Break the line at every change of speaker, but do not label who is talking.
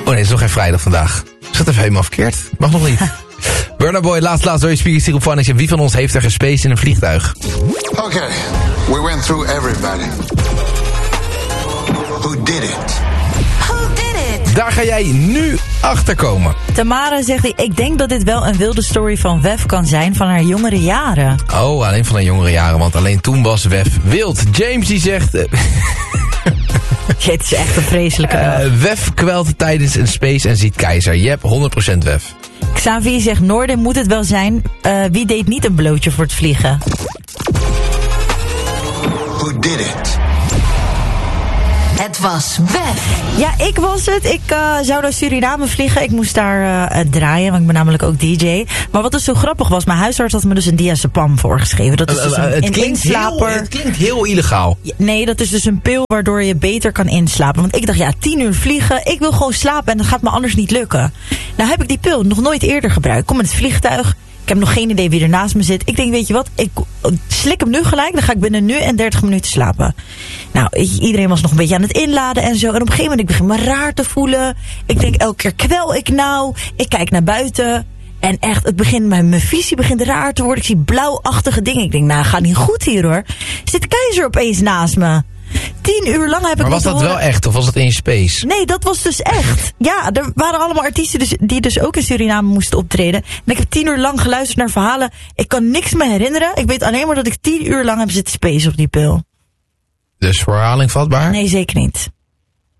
nee, het is nog geen vrijdag vandaag. Is dat even helemaal verkeerd? Mag nog niet. Burna Boy, laatst door je speakers hierop van. Wie van ons heeft er gespaced in een vliegtuig?
Okay, we went through everybody. Who did it?
Daar ga jij nu achter komen.
Tamara zegt, ik denk dat dit wel een wilde story van Wef kan zijn van haar jongere jaren.
Oh, alleen van haar jongere jaren, want alleen toen was Wef wild. James die zegt...
Het is echt een vreselijke
Wef kwelt tijdens een space en ziet keizer. Yep, 100% Wef.
Xavier zegt, Noorden moet het wel zijn. Wie deed niet een blootje voor het vliegen?
Who did it?
Het was Wef.
Ja, ik was het. Ik zou naar Suriname vliegen. Ik moest daar draaien, want ik ben namelijk ook DJ. Maar wat dus zo grappig was, mijn huisarts had me dus een diazepam voorgeschreven. Dat is dus een inslaper.
Het klinkt heel illegaal.
Nee, dat is dus een pil waardoor je beter kan inslapen. Want ik dacht, 10 uur vliegen, ik wil gewoon slapen en dat gaat me anders niet lukken. Nou heb ik die pil nog nooit eerder gebruikt. Kom met het vliegtuig. Ik heb nog geen idee wie er naast me zit. Ik denk, weet je wat, ik slik hem nu gelijk. Dan ga ik binnen nu en 30 minuten slapen. Nou, iedereen was nog een beetje aan het inladen en zo. En op een gegeven moment, ik begin me raar te voelen. Ik denk, elke keer kwel ik nou. Ik kijk naar buiten. En echt, mijn visie begint raar te worden. Ik zie blauwachtige dingen. Ik denk, nou, gaat niet goed hier hoor. Zit Keizer opeens naast me. 10 uur lang heb ik.
Maar was dat wel echt of was het in space?
Nee, dat was dus echt. Ja, er waren allemaal artiesten die dus ook in Suriname moesten optreden. En ik heb 10 uur lang geluisterd naar verhalen. Ik kan niks meer herinneren. Ik weet alleen maar dat ik 10 uur lang heb zitten spacen op die pil.
Dus voor herhaling vatbaar?
Nee, zeker niet.